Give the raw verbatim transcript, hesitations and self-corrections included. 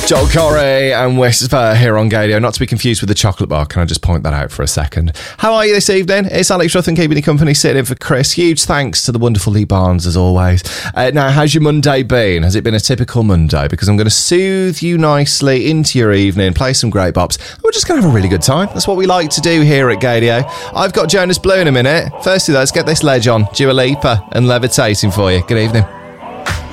Joel Corey and Whisper here on Gadio, not to be confused with the chocolate bar. Can I just point that out for a second? How are you this evening? It's Alex Ruthven keeping you company, sitting in for Chris. Huge thanks to the wonderful Lee Barnes as always. Uh, now, how's your Monday been? Has it been a typical Monday? Because I'm going to soothe you nicely into your evening, play some great bops. We're just going to have a really good time. That's what we like to do here at Gadio. I've got Jonas Blue in a minute. Firstly, let's get this ledge on. Dua Lipa and Levitating for you. Good evening.